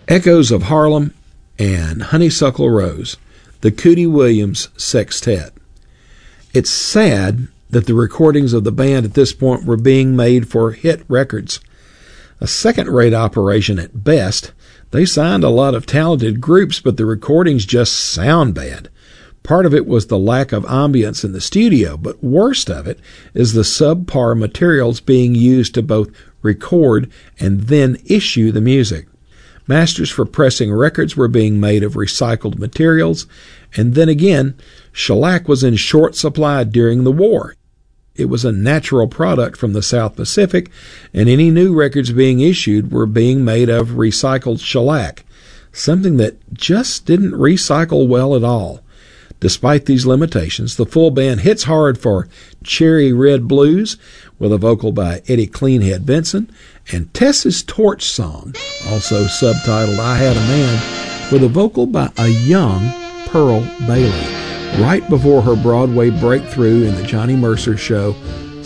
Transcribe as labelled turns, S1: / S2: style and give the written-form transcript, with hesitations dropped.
S1: Echoes of Harlem and Honeysuckle Rose, the Cootie Williams Sextet. It's sad that the recordings of the band at this point were being made for Hit Records, a second-rate operation at best. They signed a lot of talented groups, but the recordings just sound bad. Part of it was the lack of ambience in the studio, but worst of it is the subpar materials being used to both record and then issue the music. Masters for pressing records were being made of recycled materials, and then again, shellac was in short supply during the war. It was a natural product from the South Pacific, and any new records being issued were being made of recycled shellac, something that just didn't recycle well at all. Despite these limitations, the full band hits hard for Cherry Red Blues with a vocal by Eddie Cleanhead Benson, and Tess's Torch Song, also subtitled I Had a Man, with a vocal by a young Pearl Bailey, right before her Broadway breakthrough in the Johnny Mercer show